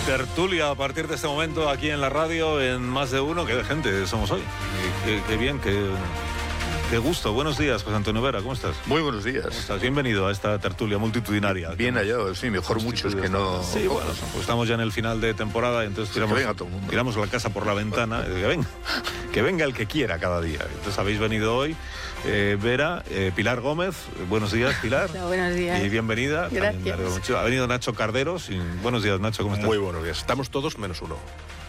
Tertulia a partir de este momento aquí en la radio en Más de Uno. Qué de gente somos hoy. Qué bien, qué gusto. Buenos días, José Antonio Vera, ¿cómo estás? Muy buenos días. ¿Cómo estás? Bienvenido a esta tertulia multitudinaria. Bien hallado, sí, mejor muchos que no... Sí, bueno, pues estamos ya en el final de temporada y entonces tiramos la casa por la ventana. Que venga el que quiera cada día. Entonces habéis venido hoy, Vera, Pilar Gómez. Buenos días, Pilar. Hola, buenos días. Y bienvenida. Gracias. Ha venido Nacho Carderos. Y buenos días, Nacho, ¿cómo estás? Muy buenos días. Estamos todos menos uno.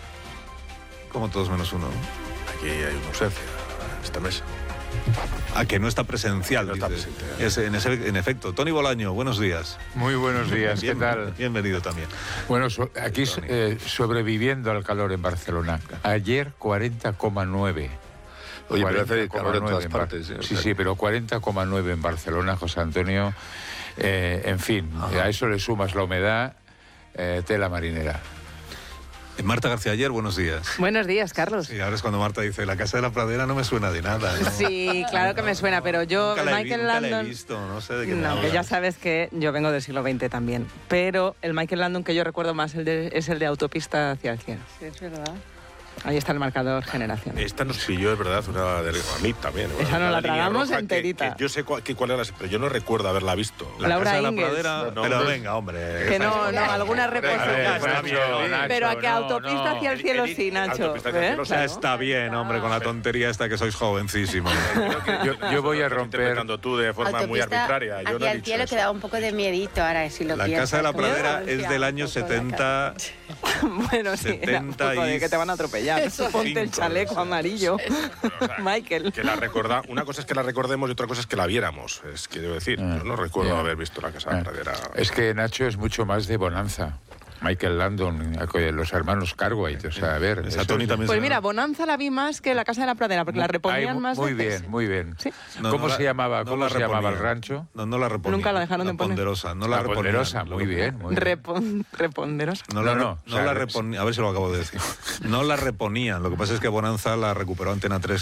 ¿Cómo todos menos uno? Aquí hay una ausencia en esta mesa. Que no está presencial. No está presente. En efecto. Tony Bolaño, buenos días. Muy buenos días, ¿qué tal? Bienvenido también. Bueno, aquí sobreviviendo al calor en Barcelona. Ayer 40,9. Oye, pero hace calor en todas partes. Sí, pero 40,9 en Barcelona, José Antonio. En fin, a eso le sumas la humedad, tela marinera. Marta García Ayer, buenos días. Buenos días, Carlos. Sí, ahora es cuando Marta dice, la Casa de la Pradera no me suena de nada, ¿no? Sí, claro que me suena, pero yo, nunca Michael la Landon... he visto, no sé de qué me No, que hablas. ya sabes que yo vengo del siglo XX también, pero el Michael Landon que yo recuerdo más es el de Autopista hacia el cielo. Sí, es verdad. Ahí está el marcador generación. Esta nos pilló, es verdad, una de a mí también. Esa nos la línea tragamos roja enterita. que yo sé cuál era, pero yo no recuerdo haberla visto. La Laura Casa de la Ingalls. Pradera, No, pero no. venga, hombre. Que no, alguna reposición. Pero a que Autopista hacia el cielo sí, Nacho. Autopista hacia el cielo, Ya Claro. está bien, hombre, con la tontería esta que sois jovencísimos. Yo voy a romper... Interpretando tú de forma muy arbitraria. Yo no Hacia he el dicho cielo eso. que da un poco de miedito ahora, si lo La piensas. Casa de la Como Pradera decía es del un año poco la 70... Bueno, sí, era un 70 poco de que te van a atropellar. Ponte el chaleco amarillo, O sea, Michael. Que una cosa es que la recordemos y otra cosa es que la viéramos. Es que debo decir, yo no recuerdo haber visto la Casa de la Pradera. Es que Nacho es mucho más de bonanza. Michael Landon, los hermanos Cartwright, o sea, a ver... Esa eso Tony es- también Pues se- mira, Bonanza la vi más que la Casa de la Pradera, porque la reponían Ay, más muy veces. bien, muy bien. Sí. No, ¿Cómo no se la- llamaba, no cómo la se llamaba el reponían. rancho? No la reponían. Nunca la dejaron de poner. Ponderosa, no la La reponían. Ponderosa, muy bien, muy bien. Reponderosa. No o sea, la reponían, a ver si lo acabo de decir. No la reponían, lo que pasa es que Bonanza la recuperó Antena 3